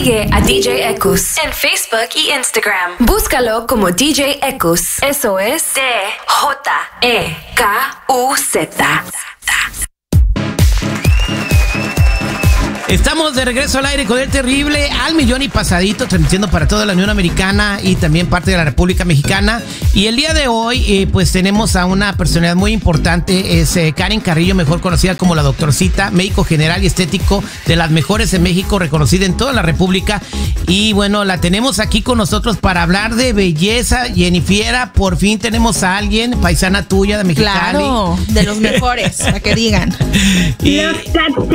Sigue a DJ Ekus en Facebook y Instagram. Búscalo como DJ Ekus. Eso es DJEKUZ. Estamos de regreso al aire con el terrible al millón y pasadito, transmitiendo para toda la Unión Americana y también parte de la República Mexicana. Y el día de hoy, pues tenemos a una personalidad muy importante, es Karen Carrillo, mejor conocida como la Doctorcita, médico general y estético de las mejores en México, reconocida en toda la República. Y bueno, la tenemos aquí con nosotros para hablar de belleza. Jennifiera, por fin tenemos a alguien, paisana tuya de Mexicali. Claro, de los mejores, para que digan. Y